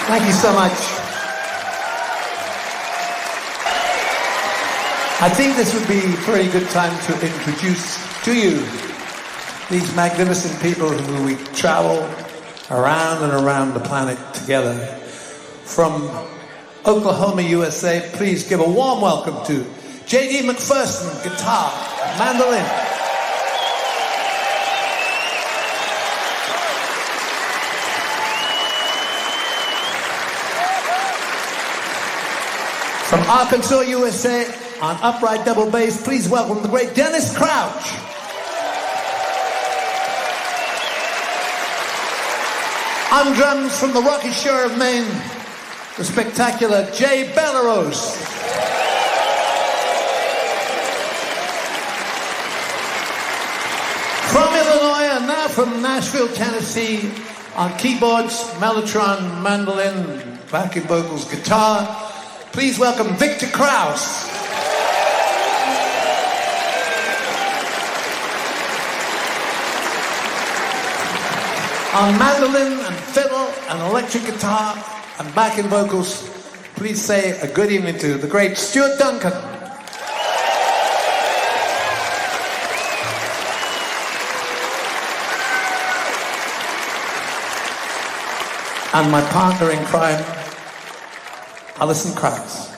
Thank you so much. I think this would be a very good time to introduce to you these magnificent people who we travel around and around the planet together. From Oklahoma, USA, please give a warm welcome to J.D. McPherson, guitar, mandolin. From Arkansas, USA, on upright double bass, please welcome the great Dennis Crouch. On drums from the rocky shore of Maine, the spectacular Jay Bellerose. From Illinois and now from Nashville, Tennessee, on keyboards, mellotron, mandolin, backing vocals, guitar, please welcome Victor Krause. On mandolin and fiddle and electric guitar and backing vocals, please say a good evening to the great Stuart Duncan. And my partner in crime, Alison Krauss.